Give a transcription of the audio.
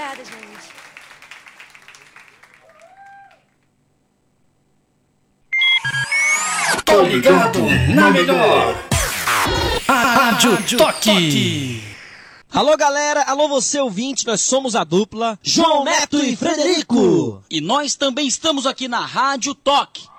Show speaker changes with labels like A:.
A: Obrigada, gente.
B: Tô ligado na melhor. Rádio Toque.
C: Alô galera, alô você ouvinte, nós somos a dupla João Neto e Frederico.
D: E nós também estamos aqui na Rádio Toque.